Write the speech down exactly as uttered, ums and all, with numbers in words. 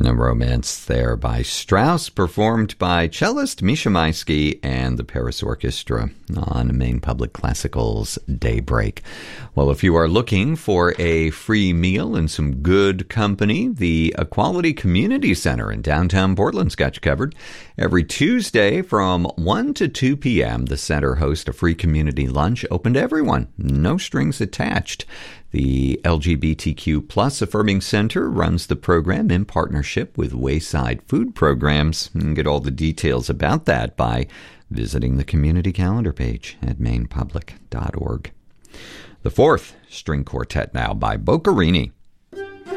No Romance there by Strauss, performed by cellist Misha Maisky and the Paris Orchestra on Maine Public Classical's Daybreak. Well, if you are looking for a free meal and some good company, the Equality Community Center in downtown Portland's got you covered. Every Tuesday from one to two p.m., the center hosts a free community lunch open to everyone, no strings attached. The L G B T Q plus Affirming Center runs the program in partnership with Wayside Food Programs. You can get all the details about that by visiting the community calendar page at maine public dot org. The fourth string quartet now by Boccherini.